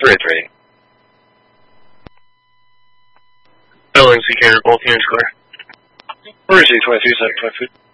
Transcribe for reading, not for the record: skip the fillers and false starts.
3-3. LNC carrier, both units clear. Emergency 23, 7, 23.